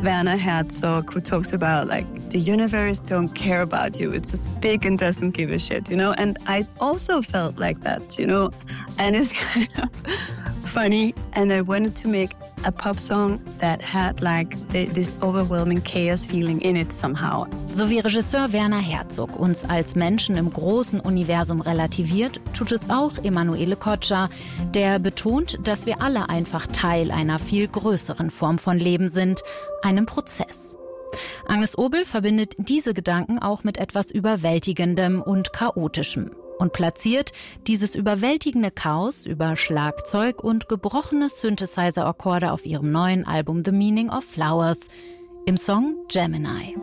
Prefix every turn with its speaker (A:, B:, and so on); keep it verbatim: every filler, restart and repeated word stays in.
A: Werner Herzog, who talks about like the universe don't care about you. It's just big and doesn't give a shit, you know? And I also felt like that, you know? And it's kind of funny. And I wanted to make a pop song that had like the, this overwhelming chaos feeling in it somehow.
B: So wie Regisseur Werner Herzog uns als Menschen im großen Universum relativiert, tut es auch Emanuele Coccia, der betont, dass wir alle einfach Teil einer viel größeren Form von Leben sind, einem Prozess. Agnes Obel verbindet diese Gedanken auch mit etwas Überwältigendem und Chaotischem und platziert dieses überwältigende Chaos über Schlagzeug und gebrochene Synthesizer-Akkorde auf ihrem neuen Album The Meaning of Flowers im Song Gemini.